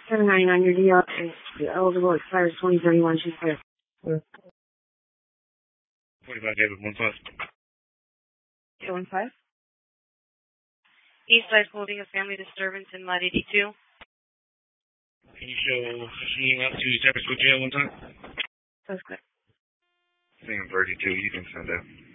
799, your DL is eligible, expires 2031, she's clear. 45 David, 1-5. Okay, 1-5. Eastside holding a family disturbance in Lot 82. Can you show pushing up to Cypress Wood Jail one time? That's good. Same 32, you can send out.